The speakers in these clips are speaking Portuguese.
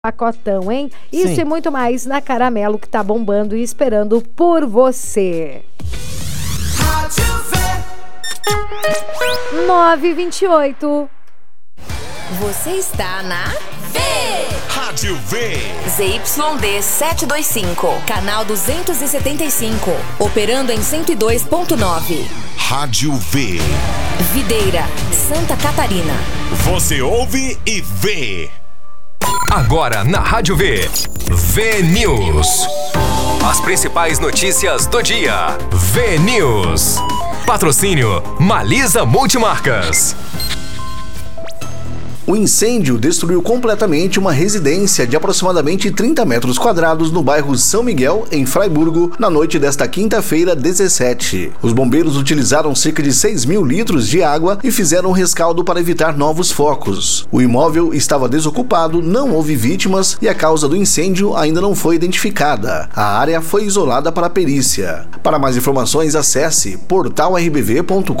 Pacotão, hein? Isso Sim. e muito mais na Caramelo, que tá bombando e esperando por você. 9h28. Você está na Rádio V. ZYD 725, canal 275, operando em 102.9. Rádio V. Videira, Santa Catarina. Você ouve e vê. Agora na Rádio V. V News. As principais notícias do dia. V News. Patrocínio Malisa Multimarcas. O incêndio destruiu completamente uma residência de aproximadamente 30 metros quadrados no bairro São Miguel, em Fraiburgo, na noite desta quinta-feira, 17. Os bombeiros utilizaram cerca de 6.000 litros de água e fizeram um rescaldo para evitar novos focos. O imóvel estava desocupado, não houve vítimas e a causa do incêndio ainda não foi identificada. A área foi isolada para a perícia. Para mais informações, acesse portalrbv.com.br.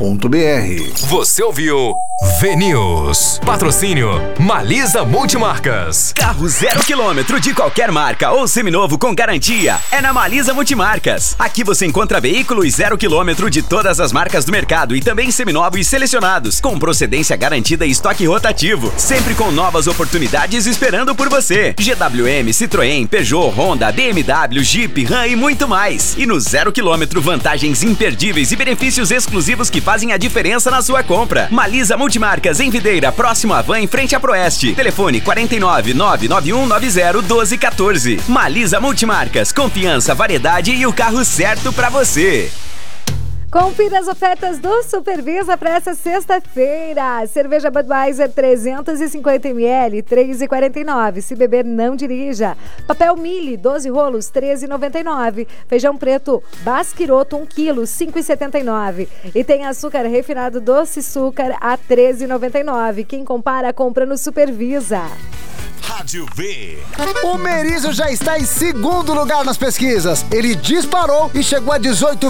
Você ouviu V News. Patrocínio Malisa Multimarcas. Carro 0 km de qualquer marca ou seminovo com garantia é na Malisa Multimarcas. Aqui você encontra veículos 0 km de todas as marcas do mercado e também seminovos selecionados, com procedência garantida e estoque rotativo, sempre com novas oportunidades esperando por você. GWM, Citroën, Peugeot, Honda, BMW, Jeep, Ram e muito mais. E no 0 km, vantagens imperdíveis e benefícios exclusivos que fazem a diferença na sua compra. Malisa Multimarcas em Videira, próximo à Van, em frente à Proeste. Telefone 49 99190 1214. Malisa Multimarcas, confiança, variedade e o carro certo pra você. Confira as ofertas do Supervisa para essa sexta-feira. Cerveja Budweiser 350ml, 3,49. Se beber, não dirija. Papel Mille, 12 rolos, 13,99. Feijão preto Basquiroto, 1 kg, 5,79. E tem açúcar refinado doce açúcar a 13,99. Quem compara, compra no Supervisa. Rádio V. O Merizio já está em segundo lugar nas pesquisas. Ele disparou e chegou a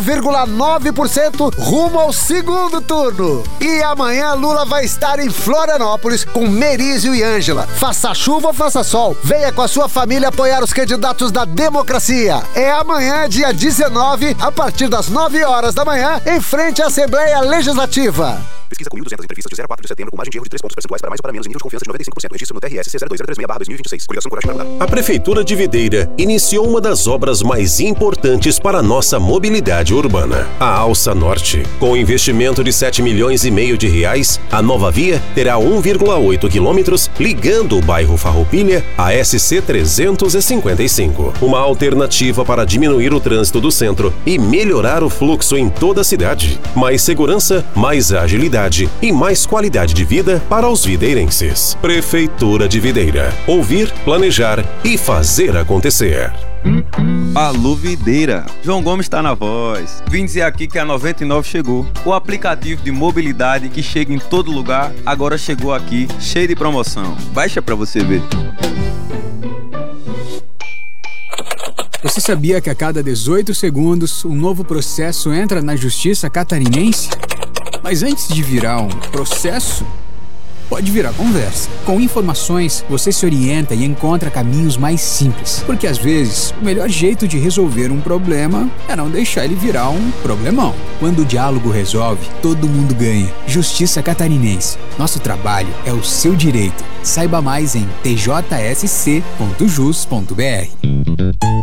18,9% rumo ao segundo turno. E amanhã Lula vai estar em Florianópolis com Merizio e Ângela. Faça chuva ou faça sol, venha com a sua família apoiar os candidatos da democracia. É amanhã, dia 19, a partir das 9 horas da manhã, em frente à Assembleia Legislativa. Pesquisa com 1.200 entrevistas de 0 a 4 de setembro com margem de erro de 3 pontos percentuais para mais ou para menos em nível de confiança de 95%. Registro no TRS C02036/2026. Coligação Coragem para Mudar. A Prefeitura de Videira iniciou uma das obras mais importantes para a nossa mobilidade urbana, a Alça Norte. Com investimento de 7,5 milhões de reais, a nova via terá 1,8 quilômetros ligando o bairro Farroupilha à SC 355. Uma alternativa para diminuir o trânsito do centro e melhorar o fluxo em toda a cidade. Mais segurança, mais agilidade e mais qualidade de vida para os videirenses. Prefeitura de Videira. Ouvir, planejar e fazer acontecer. Alô Videira, João Gomes está na voz. Vim dizer aqui que a 99 chegou. O aplicativo de mobilidade que chega em todo lugar, agora chegou aqui, cheio de promoção. Baixa pra você ver. Você sabia que a cada 18 segundos um novo processo entra na justiça catarinense? Mas antes de virar um processo, pode virar conversa. Com informações, você se orienta e encontra caminhos mais simples. Porque às vezes, o melhor jeito de resolver um problema é não deixar ele virar um problemão. Quando o diálogo resolve, todo mundo ganha. Justiça Catarinense. Nosso trabalho é o seu direito. Saiba mais em tjsc.jus.br.